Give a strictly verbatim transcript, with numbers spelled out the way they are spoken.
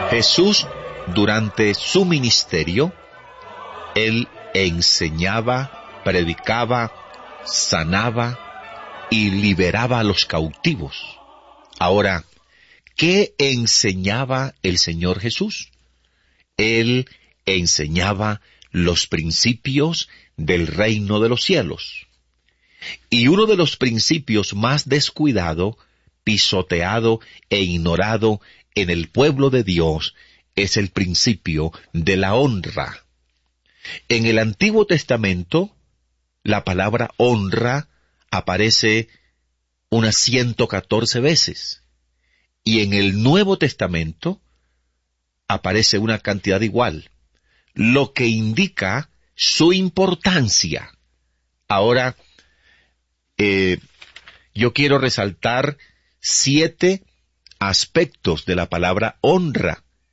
Jesús, durante su ministerio, Él enseñaba, predicaba, sanaba y liberaba a los cautivos. Ahora, ¿qué enseñaba el Señor Jesús? Él enseñaba los principios del reino de los cielos. Y uno de los principios más descuidado, pisoteado e ignorado en el pueblo de Dios es el principio de la honra. En el Antiguo Testamento, la palabra honra aparece unas ciento catorce veces. Y en el Nuevo Testamento aparece una cantidad igual, lo que indica su importancia. Ahora, eh, yo quiero resaltar siete aspectos de la palabra honra.